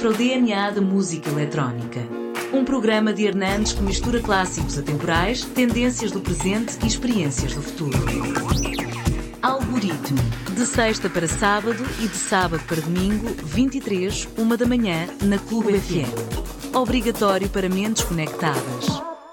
decifra o DNA da música eletrónica. Um programa de Hernandes que mistura clássicos atemporais, tendências do presente e experiências do futuro. Algoritmo. De sexta para sábado e de sábado para domingo, 23, 1 da manhã, na Clube FM. Obrigatório para mentes conectadas.